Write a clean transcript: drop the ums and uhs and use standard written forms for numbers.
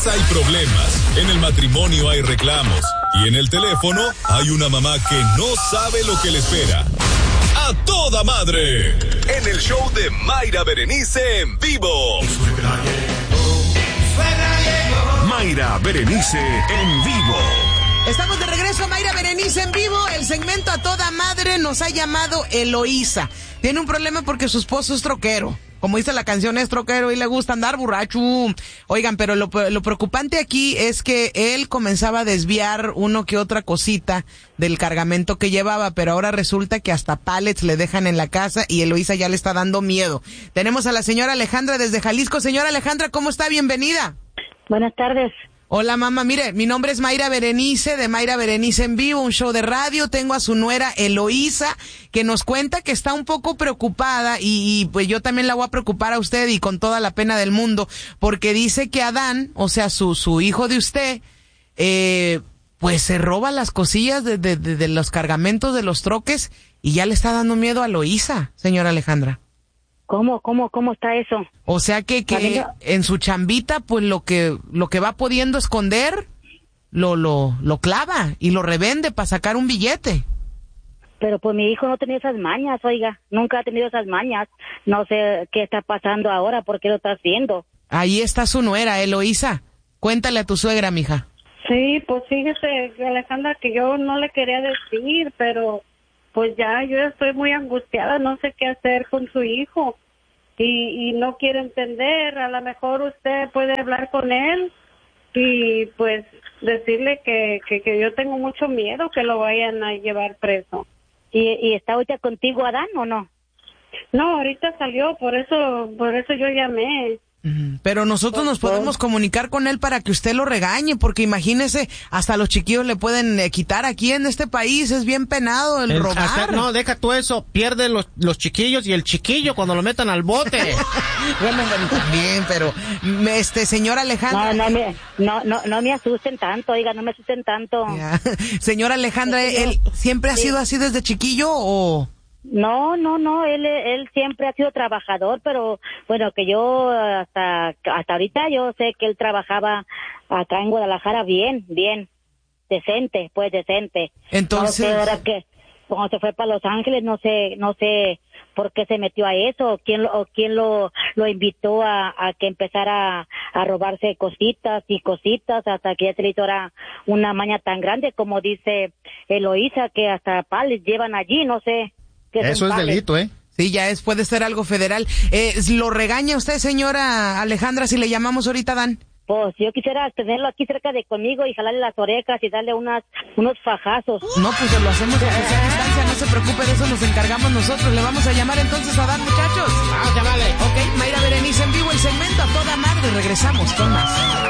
Hay problemas, en el matrimonio hay reclamos y en el teléfono hay una mamá que no sabe lo que le espera. ¡A toda madre! En el show de Mayra Berenice en vivo. Mayra Berenice en vivo. Estamos de regreso, Mayra Berenice en vivo. El segmento A Toda Madre nos ha llamado Eloísa. Tiene un problema porque su esposo es troquero. Como dice la canción, es troquero y le gusta andar borracho. Oigan, pero lo preocupante aquí es que él comenzaba a desviar uno que otra cosita del cargamento que llevaba, pero ahora resulta que hasta pallets le dejan en la casa y Eloísa ya le está dando miedo. Tenemos a la señora Alejandra desde Jalisco. Señora Alejandra, ¿cómo está? Bienvenida. Buenas tardes. Hola, mamá. Mire, mi nombre es Mayra Berenice, de Mayra Berenice en vivo, un show de radio. Tengo a su nuera Eloísa, que nos cuenta que está un poco preocupada y pues yo también la voy a preocupar a usted y con toda la pena del mundo, porque dice que Adán, o sea, su hijo de usted, pues se roba las cosillas de los cargamentos de los troques y ya le está dando miedo a Eloísa, señora Alejandra. ¿Cómo está eso? O sea que en su chambita, pues lo que va pudiendo esconder, lo clava y lo revende para sacar un billete. Pero pues mi hijo no tenía esas mañas, oiga, nunca ha tenido esas mañas. No sé qué está pasando ahora, por qué lo está haciendo. Ahí está su nuera, Eloísa. Cuéntale a tu suegra, mija. Sí, pues fíjese, Alejandra, que yo no le quería decir, pero pues ya yo estoy muy angustiada, no sé qué hacer con su hijo y no quiere entender. A lo mejor usted puede hablar con él y pues decirle que yo tengo mucho miedo que lo vayan a llevar preso. ¿Y está ahorita contigo Adán o no? No, ahorita salió, por eso yo llamé. Pero nosotros nos podemos comunicar con él para que usted lo regañe, porque imagínese, hasta los chiquillos le pueden quitar. Aquí en este país es bien penado el robar. No, deja tú eso, pierden los chiquillos y el chiquillo cuando lo metan al bote. Bueno, también, pero señora Alejandra. No me asusten tanto, oiga, no me asusten tanto. Señora Alejandra, ¿él siempre ha sido así desde chiquillo o...? No, él siempre ha sido trabajador, pero bueno, que yo hasta ahorita yo sé que él trabajaba acá en Guadalajara bien, decente. Entonces, no sé, ahora que cuando se fue para Los Ángeles, no sé por qué se metió a eso, o quién lo invitó a que empezara a robarse cositas hasta que ya se le hizo ahora una maña tan grande, como dice Eloísa, que hasta pales llevan allí, no sé. Eso es delito, ¿eh? Sí, puede ser algo federal. ¿Lo regaña usted, señora Alejandra, si le llamamos ahorita, Dan? Pues yo quisiera tenerlo aquí cerca de conmigo y jalarle las orejas y darle unos fajazos. No, pues lo hacemos a distancia, no se preocupe, de eso nos encargamos nosotros. Le vamos a llamar entonces a Dan, muchachos. Vamos, llámale. Ok, Mayra Berenice en vivo, el segmento A Toda Madre. Regresamos con más.